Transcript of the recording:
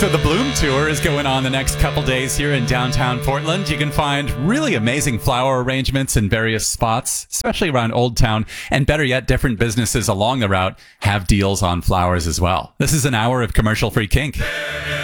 So the Bloom Tour is going on the next couple days here in downtown Portland. You can find really amazing flower arrangements in various spots, especially around Old Town, and better yet, different businesses along the route have deals on flowers as well. This is an hour of commercial-free kink.